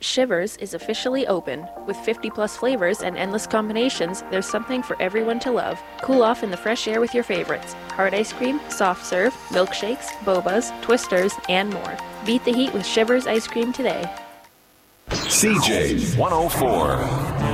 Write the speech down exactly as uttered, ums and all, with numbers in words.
Shivers is officially open. With fifty plus flavors and endless combinations, there's something for everyone to love. Cool off in the fresh air with your favorites. Hard ice cream, soft serve, milkshakes, bobas, twisters, and more. Beat the heat with Shivers ice cream today. C J one oh four.